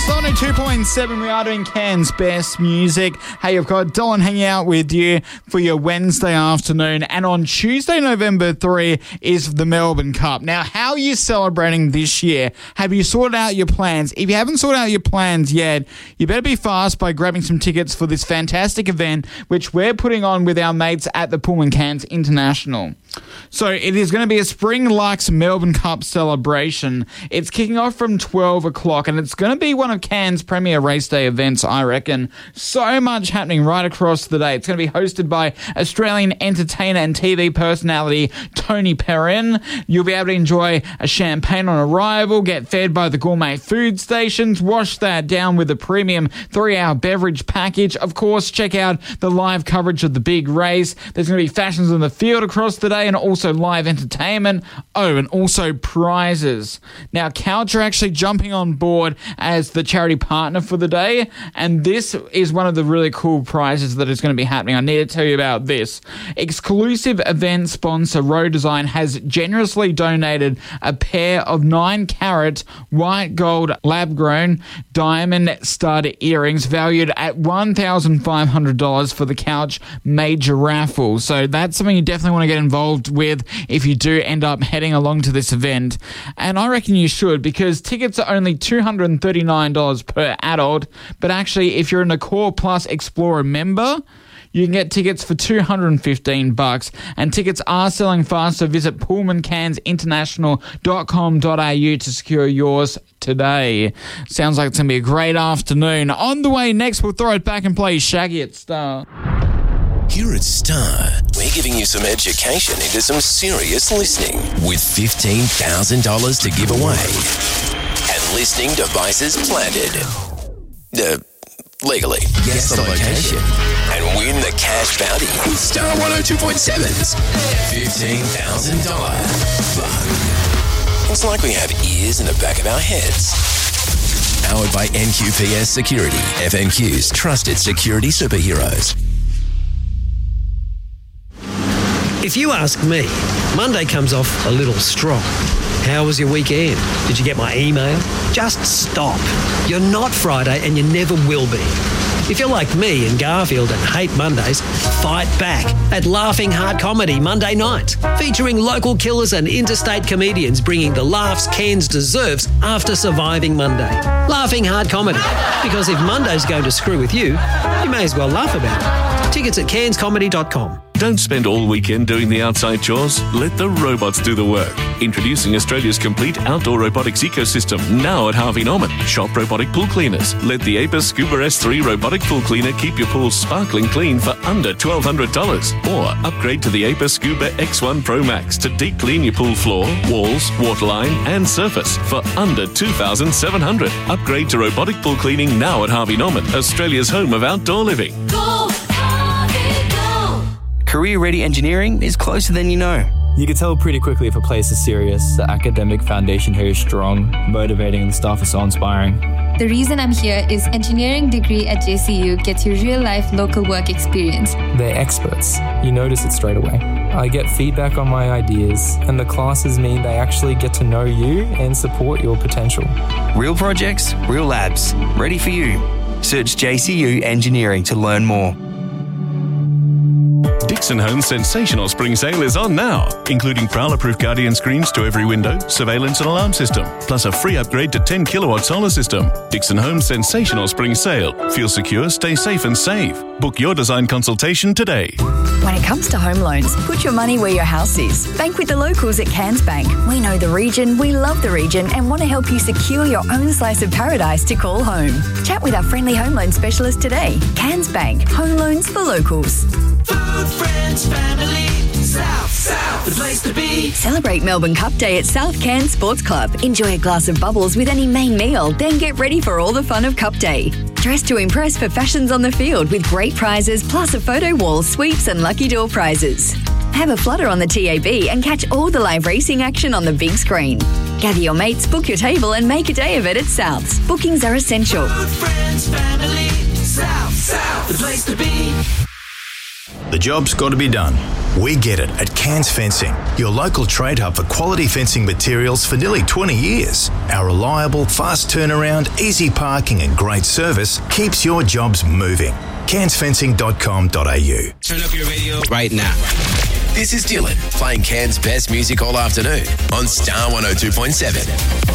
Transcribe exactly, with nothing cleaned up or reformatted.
Cairns, nine oh two point seven. We are doing Cairns' best music. Hey, I've got Don hanging out with you for your Wednesday afternoon. And on Tuesday, November third, is the Melbourne Cup. Now, how are you celebrating this year? Have you sorted out your plans? If you haven't sorted out your plans yet, you better be fast by grabbing some tickets for this fantastic event, which we're putting on with our mates at the Pullman Cairns International. So it is going to be a Spring Lux Melbourne Cup celebration. It's kicking off from twelve o'clock, and it's going to be one of Cairns' premier race day events, I reckon. So much happening right across the day. It's going to be hosted by Australian entertainer and T V personality Tony Perrin. You'll be able to enjoy a champagne on arrival, get fed by the gourmet food stations, wash that down with a premium three-hour beverage package. Of course, check out the live coverage of the big race. There's going to be fashions on the field across the day, and also live entertainment. Oh, and also prizes. Now, Couch are actually jumping on board as the charity partner for the day, and this is one of the really cool prizes that is going to be happening. I need to tell you about this. Exclusive event sponsor Road Design has generously donated a pair of nine carat white gold lab-grown diamond stud earrings valued at one thousand five hundred dollars for the Couch major raffle. So that's something you definitely want to get involved with if you do end up heading along to this event. And I reckon you should, because tickets are only two hundred thirty-nine dollars per adult, but actually if you're an Accor Plus Explorer member, you can get tickets for two hundred fifteen bucks, and tickets are selling fast, so visit pullman cairns international dot com dot a u to secure yours today. Sounds like it's going to be a great afternoon. On the way next, we'll throw it back and play Shaggy at Star. Here at Star, we're giving you some education into some serious listening with fifteen thousand dollars to give away and listening devices planted. Uh, legally. Guess the location and win the cash bounty. Star one oh two point seven's fifteen thousand dollars fun. It's like we have ears in the back of our heads. Powered by N Q P S Security, F N Q's trusted security superheroes. If you ask me, Monday comes off a little strong. How was your weekend? Did you get my email? Just stop. You're not Friday and you never will be. If you're like me and Garfield and hate Mondays, fight back at Laughing Hard Comedy Monday night, featuring local killers and interstate comedians bringing the laughs Cairns deserves after surviving Monday. Laughing Hard Comedy, because if Monday's going to screw with you, you may as well laugh about it. Tickets at cairns comedy dot com. Don't spend all weekend doing the outside chores. Let the robots do the work. Introducing Australia's complete outdoor robotics ecosystem, now at Harvey Norman. Shop robotic pool cleaners. Let the Apis Scuba S three robotic pool cleaner keep your pool sparkling clean for under twelve hundred dollars. Or upgrade to the Apis Scuba X one Pro Max to deep clean your pool floor, walls, waterline and surface for under two thousand seven hundred dollars. Upgrade to robotic pool cleaning now at Harvey Norman, Australia's home of outdoor living. Go, Harvey, go! Career-ready engineering is closer than you know. You can tell pretty quickly if a place is serious. The academic foundation here is strong, motivating, and the staff is so inspiring. The reason I'm here is engineering degree at J C U gets you real-life local work experience. They're experts. You notice it straight away. I get feedback on my ideas, and the classes mean they actually get to know you and support your potential. Real projects, real labs, ready for you. Search J C U Engineering to learn more. Dixon Homes' sensational spring sale is on now, including Prowler-proof Guardian screens to every window, surveillance and alarm system, plus a free upgrade to ten kilowatt solar system. Dixon Homes' sensational spring sale. Feel secure, stay safe and save. Book your design consultation today. When it comes to home loans, put your money where your house is. Bank with the locals at Cairns Bank. We know the region, we love the region and want to help you secure your own slice of paradise to call home. Chat with our friendly home loan specialist today. Cairns Bank. Home loans for locals. Food, friends, family, South, South, the place to be. Celebrate Melbourne Cup Day at South Cairns Sports Club. Enjoy a glass of bubbles with any main meal, then get ready for all the fun of Cup Day. Dress to impress for fashions on the field with great prizes, plus a photo wall, sweeps and lucky draw prizes. Have a flutter on the T A B and catch all the live racing action on the big screen. Gather your mates, book your table and make a day of it at South's. Bookings are essential. Food, friends, family, South, South, the place to be. The job's got to be done. We get it at Cairns Fencing, your local trade hub for quality fencing materials for nearly twenty years. Our reliable, fast turnaround, easy parking and great service keeps your jobs moving. cairns fencing dot com dot a u. Turn up your radio right now. This is Dylan playing Cairns' best music all afternoon on Star one oh two point seven.